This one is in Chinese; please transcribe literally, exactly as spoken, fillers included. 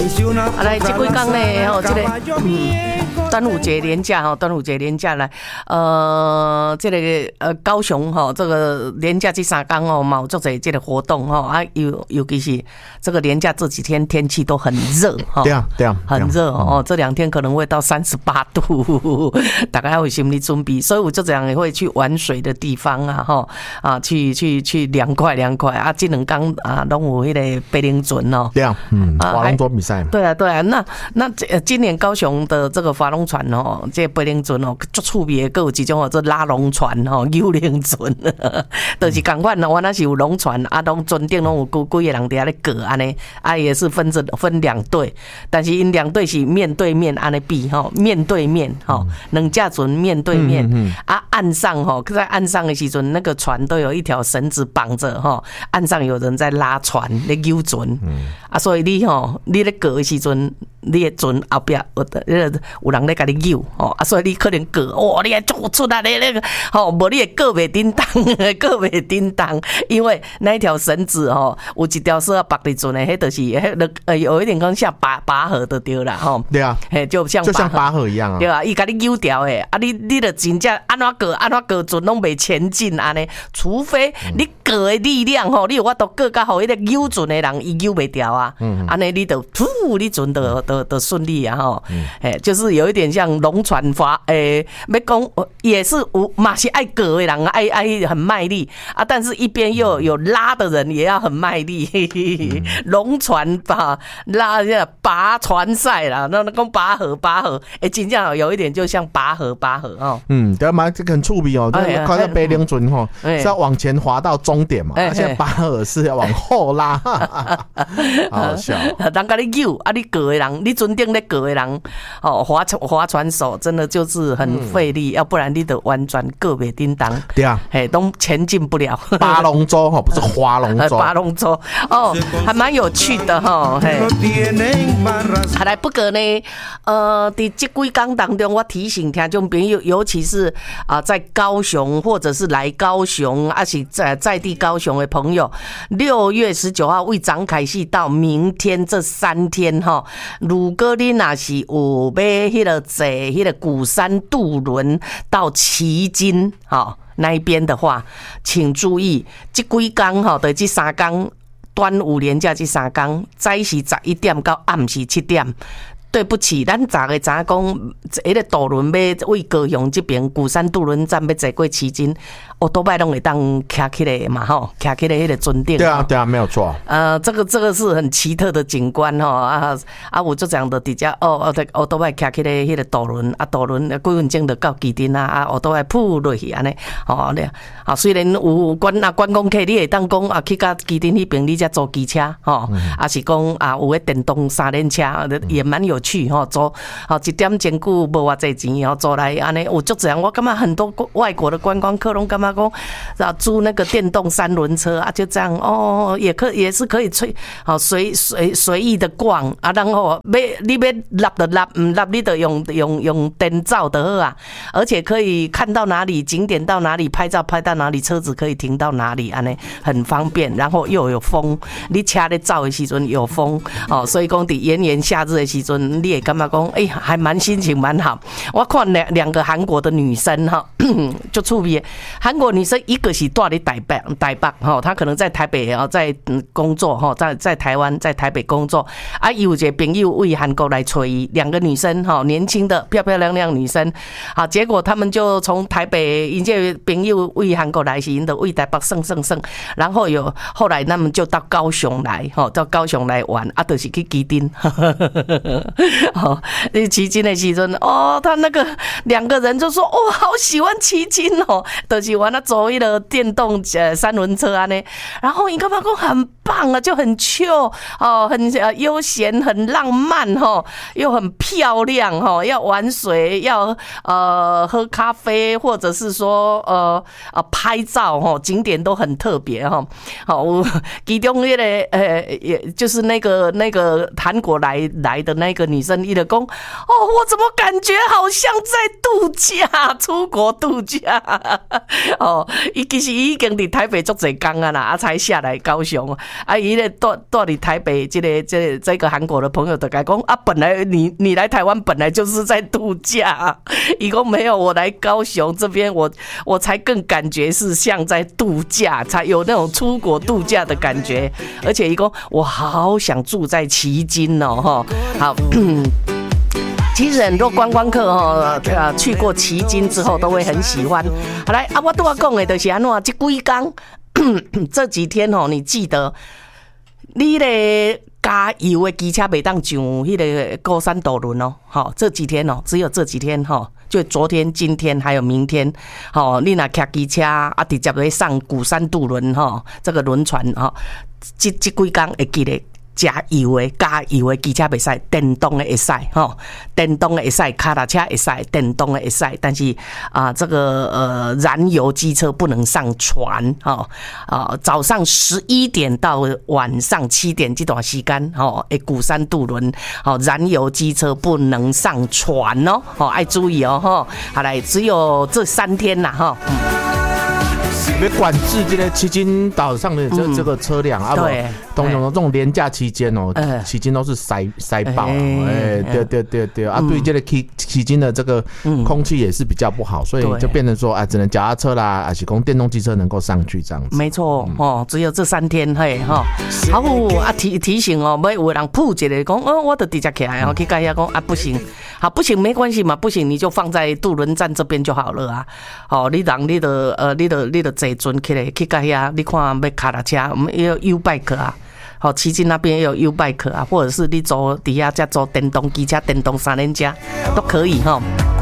啊，来，这几天呢，吼，这个嗯，端午节连假哈，端午节连假来，呃，这个呃高雄哈，这个连假这三天哦，嘛有做者这个活动哈，啊，尤尤其是这个连假这几天天气都很热哈， 对啊对啊， 很热哦，这两天可能会到三十八度，大家要有心理准备，所以我就这样也会去玩水的地方啊，哈啊，去去去凉快凉快啊，这两天啊，拢有迄个白灵船哦， 对啊，嗯，划龙舟比赛。 对啊，对啊，那那今年高雄的这个划龙船哦，这白灵船哦，足趣味的，还有一种哦，这拉龙船哦，幽灵船，就是同款哦，我那是有龙船啊，龙船顶拢有几几个人伫遐咧过安尼，啊也是分着分两队，但是因两队是面对面安尼比吼，面对面吼，两架船面对面，嗯嗯啊岸上吼，在岸上的时阵，那个船都有一条绳子绑着吼，岸上有人在拉船咧游船，嗯、啊所以你吼，你咧过的时阵，你的船后壁有有人咧甲你游吼，啊所以你可能过，哇你还做出来咧那个吼，无你会过袂叮当，过袂叮当，因为那一条绳子吼，有一条是要绑伫船的，迄就是迄呃有一点讲像拔拔河的对啦吼， 对啊， 嘿就像就像拔河一样啊， 对啊，伊甲你游掉诶，啊你你著真正安怎过安怎过船拢袂前进安尼，除非你过的力量吼，你有法度过甲互迄个游船的人伊游袂掉啊，安尼你著噗，你船著著著顺利啊吼，诶，就是有一点像龙船划诶，要讲也是有嘛是爱过的人爱爱很卖力啊，但是一边又有拉的人也要很卖力，龙船把拉拔船赛啦，那那讲拔河拔河，诶，真正有一点就像拔河拔河哦。 嗯，对嘛，这个很趣味哦，就是看到白灵船吼是要往前滑到终点嘛，而且拔河是要往后拉，好好笑。 人甲你游啊，你过的人，你船顶咧过的人，哦，划划船手真的就是很费力，要不然你的完全过袂叮当。 对啊， 嘿，都前进不了。 划龙舟哈，不是划龙舟， 划龙舟哦，还蛮有趣的哈。嘿，好来不过呢，呃，伫这几天当中，我提醒听众朋友，尤其是啊，在高雄或者是来高雄，还是在在地高雄的朋友，六月十九号为展开始到明天这三天哈，如果你若是有买迄个坐迄个鼓山渡轮到旗津哈那一边的话，请注意，这几天哈的这三天。端午连假这三天，早是十一点到暗时七点。对不起，咱昨个知影讲，迄个渡轮要为高雄这边鼓山渡轮站要坐过旗津，我多摆拢会当徛起来嘛吼，徛起来迄个船顶。 对啊，对啊，没有错。 呃，这个这个是很奇特的景观吼啊啊！我就讲的底下哦哦，我多摆徛起来迄个渡轮啊，渡轮几分钟就到旗津啊啊，我多摆扑落去安尼吼咧。啊，虽然有观啊观光客，你会当讲啊去到旗津那边，你才坐机车吼，啊是讲啊有个电动三轮车，也蛮有。去吼做好一点钱久无偌济钱吼做来安尼有足侪，我感觉很多外国的观光客拢感觉讲啊租那个电动三轮车啊就这样哦，也可也是可以吹好随随随意的逛啊，然后要你要立就立，唔立你就用用用灯照就好啊，而且可以看到哪里景点到哪里拍照拍到哪里，车子可以停到哪里安尼很方便，然后又有风，你车咧走的时阵有风哦，所以讲伫炎炎夏日的时阵。你也感觉讲，哎、欸，还蛮心情蛮好。我看两两个韩国的女生哈，就趣味。韩国女生一个是住伫台北，台北哈，她可能在台北啊，在工作哈，在在台湾，在台北工作。啊，有一个朋友为韩国来催伊，两个女生哈，年轻的漂漂亮亮女生，好，结果他们就从台北，因这朋友为韩国来时，因的为台北省省省，然后有后来他们就到高雄来，哈，到高雄来玩，啊，就是去旗津。哦，那旗津的时阵，哦，他那个两个人就说，哦，好喜欢旗津哦，就是玩那走一个电动呃三轮车啊呢，然后你干嘛讲很棒啊，就很 chill 哦，很呃悠闲，很浪漫哈，又很漂亮哈，要玩水，要呃喝咖啡，或者是说呃呃拍照哈，景点都很特别哈。好，其中那个呃，也就是那个那个韩国来来的那个。 女生一直讲，哦，我怎么感觉好像在度假，出国度假。哦，伊其实已经伫台北足侪工啊啦，啊才下来高雄。啊，伊咧住住伫台北，这个这个、这个韩国的朋友就讲，啊，本来你你来台湾本来就是在度假。伊讲没有，我来高雄这边，我我才更感觉是像在度假，才有那种出国度假的感觉。而且伊讲，我好想住在旗津哦，哈，好。其实很多观光客哦，呃，去过旗津之后都会很喜欢。好来啊，我拄仔讲的就是安怎，这几天这几天哦，你记得你咧加油的机车袂当上迄个高山渡轮哦，好，这几天哦，只有这几天哈，就昨天、今天还有明天，好，你若骑机车啊，直接会上鼓山渡轮哈，这个轮船哈，这这几天会记得。加油的、加油的机车袂使，电动的会使吼，电动的会使，脚踏车会使，电动的会使，但是啊、呃，这个呃燃油机车不能上船哈啊、呃，早上十一点到晚上七点这段时间吼，诶，鼓山渡轮好，燃油机车不能上船哦，哦，爱注意哦哈。好来，只有这三天啦哈。 要管制这个旗津岛上的这这个车辆、嗯、啊，对，通常这种连假期间哦，旗津都是塞塞爆了，哎，对对对对啊，对这个旗旗津的这个空气也是比较不好，所以就变成说啊，只能脚踏车啦，还是供电动机车能够上去这样子。 没错哦，只有这三天嘿哈。好啊，提提醒哦，要有人扑一个讲，哦，我就直接起来，然后去跟人家讲啊，不行，好不行没关系嘛，不行你就放在渡轮站这边就好了啊。好，你让你的呃，你的你的坐船起来去到遐，你看要脚踏车，我们也有 U bike 啊。好，旗津那边也有 U bike 啊，或者是你坐底下再坐电动机车、电动三轮车都可以哈。